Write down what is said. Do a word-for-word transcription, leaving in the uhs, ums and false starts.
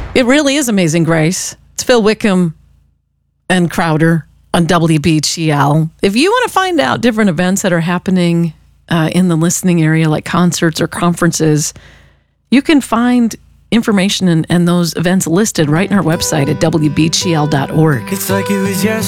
It really is Amazing Grace. It's Phil Wickham and Crowder on W B G L. If you want to find out different events that are happening uh, in the listening area, like concerts or conferences, you can find information and, and those events listed right on our website at W B G L dot org. It's like it was yesterday.